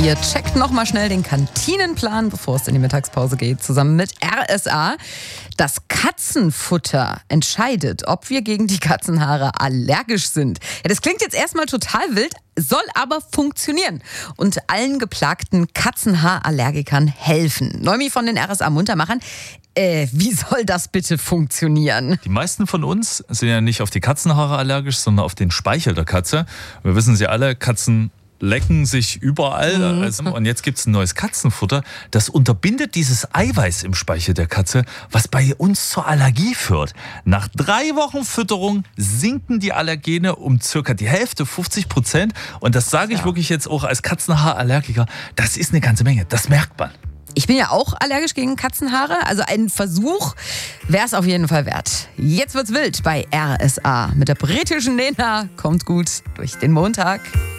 Ihr checkt nochmal schnell den Kantinenplan, bevor es in die Mittagspause geht, zusammen mit RSA. Das Katzenfutter entscheidet, ob wir gegen die Katzenhaare allergisch sind. Ja, das klingt jetzt erstmal total wild, soll aber funktionieren und allen geplagten Katzenhaarallergikern helfen. Noemi von den RSA-Muntermachern. Wie soll das bitte funktionieren? Die meisten von uns sind ja nicht auf die Katzenhaare allergisch, sondern auf den Speichel der Katze. Wir wissen sie alle, Katzen lecken sich überall. Und jetzt gibt es ein neues Katzenfutter, das unterbindet dieses Eiweiß im Speichel der Katze, was bei uns zur Allergie führt. Nach 3 Wochen Fütterung sinken die Allergene um circa die Hälfte, 50%. Und das sage ich wirklich jetzt auch als Katzenhaarallergiker, das ist eine ganze Menge, das merkt man. Ich bin ja auch allergisch gegen Katzenhaare, also ein Versuch wäre es auf jeden Fall wert. Jetzt wird's wild bei RSA mit der britischen Lena. Kommt gut durch den Montag.